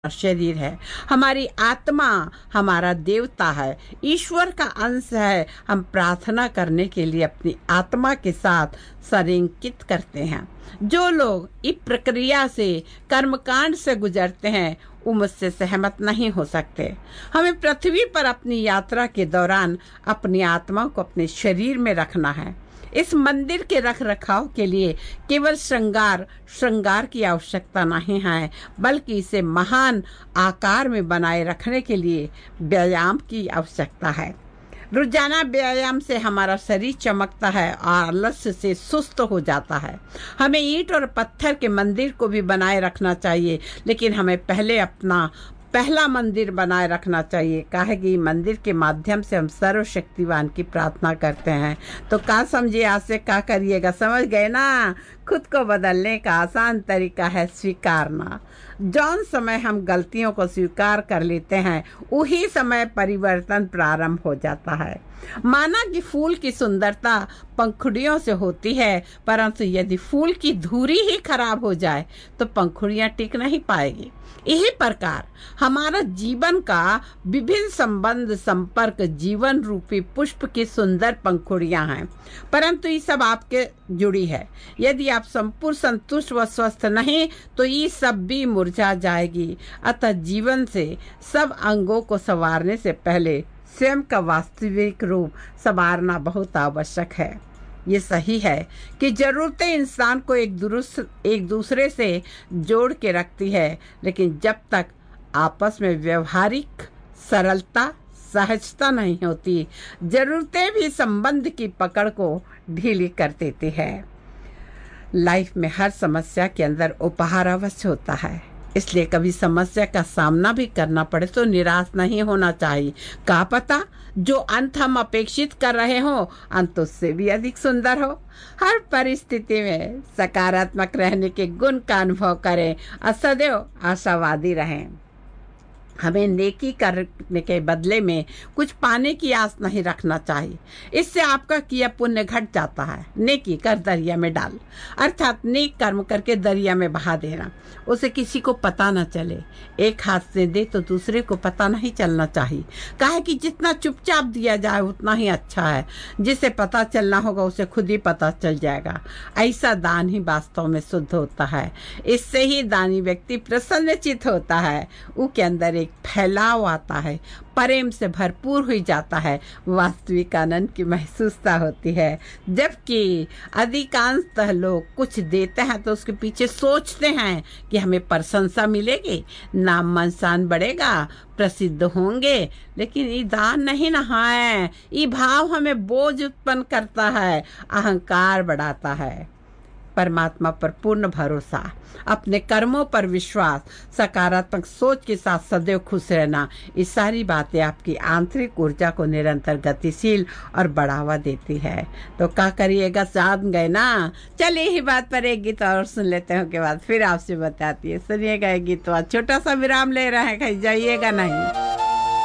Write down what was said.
शरीर है, हमारी आत्मा हमारा देवता है, ईश्वर का अंश है। हम प्रार्थना करने के लिए अपनी आत्मा के साथ संरेखित करते हैं। जो लोग इस प्रक्रिया से कर्मकांड से गुजरते हैं वो मुझसे सहमत नहीं हो सकते। हमें पृथ्वी पर अपनी यात्रा के दौरान अपनी आत्मा को अपने शरीर में रखना है। इस मंदिर के रख रखाव के लिए केवल श्रृंगार की आवश्यकता नहीं है, बल्कि इसे महान आकार में बनाए रखने के लिए व्यायाम की आवश्यकता है। रोजाना व्यायाम से हमारा शरीर चमकता है और आलस्य से सुस्त हो जाता है। हमें ईंट और पत्थर के मंदिर को भी बनाए रखना चाहिए, लेकिन हमें पहले अपना पहला मंदिर बनाए रखना चाहिए। काहे कि मंदिर के माध्यम से हम सर्वशक्तिवान की प्रार्थना करते हैं। तो का समझिए, आज से का करिएगा, समझ गए ना। खुद को बदलने का आसान तरीका है स्वीकारना। जौन समय हम गलतियों को स्वीकार कर लेते हैं उही समय परिवर्तन प्रारंभ हो जाता है। माना कि फूल की सुंदरता पंखुड़ियों से होती है, परंतु यदि फूल की धुरी ही खराब हो जाए तो पंखुड़ियां टिक नहीं पाएगी। यही प्रकार हमारा जीवन का विभिन्न संबंध संपर्क जीवन रूपी पुष्प की सुंदर पंखुड़ियां हैं, परंतु ये सब आपके जुड़ी है। यदि आप संपूर्ण संतुष्ट व स्वस्थ नहीं तो ये सब भी मुरझा जाएगी। अतः जीवन से सब अंगों को संवारने से पहले स्वयं का वास्तविक रूप संवारना बहुत आवश्यक है। ये सही है कि जरूरतें इंसान को एक दूसरे से जोड़ के रखती है, लेकिन जब तक आपस में व्यवहारिक सरलता सहजता नहीं होती, जरूरतें भी संबंध की पकड़ को ढीली कर देती है। लाइफ में हर समस्या के अंदर उपहार अवश्य होता है, इसलिए कभी समस्या का सामना भी करना पड़े तो निराश नहीं होना चाहिए। क्या पता जो अंत हम अपेक्षित कर रहे हो अंत उससे भी अधिक सुंदर हो। हर परिस्थिति में सकारात्मक रहने के गुण का अनुभव करें और सदैव आशावादी रहें। हमें नेकी करने के बदले में कुछ पाने की आस नहीं रखना चाहिए। इससे आपका किया पुण्य घट जाता है। नेकी कर दरिया में डाल, अर्थात नेक कर्म करके दरिया में बहा देना, उसे किसी को पता न चले। एक हाथ से दे तो दूसरे को पता नहीं चलना चाहिए। काहे कि जितना चुपचाप दिया जाए उतना ही अच्छा है। जिसे पता चलना होगा उसे खुद ही पता चल जाएगा। ऐसा दान ही वास्तव में शुद्ध होता है। इससे ही दानी व्यक्ति प्रसन्नचित होता है। उसके अंदर एक फैलाव आता है, प्रेम से भरपूर हो जाता है, वास्तविक आनंद की महसूसता होती है। जबकि अधिकांशतः लोग कुछ देते हैं तो उसके पीछे सोचते हैं कि हमें प्रशंसा मिलेगी, नाम सम्मान बढ़ेगा, प्रसिद्ध होंगे, लेकिन ये दान नहीं ना है। ये भाव हमें बोझ उत्पन्न करता है, अहंकार बढ़ाता है। परमात्मा पर पूर्ण भरोसा, अपने कर्मों पर विश्वास, सकारात्मक सोच के साथ सदैव खुश रहना, ये सारी बातें आपकी आंतरिक ऊर्जा को निरंतर गतिशील और बढ़ावा देती है। तो क्या करिएगा, जान गए ना। चलिए ही बात पर एक गीत और सुन लेते हैं, के बाद फिर आपसे बताती है। सुनिएगा एक गीत, छोटा सा विराम ले रहे हैं, कहीं जाइएगा नहीं।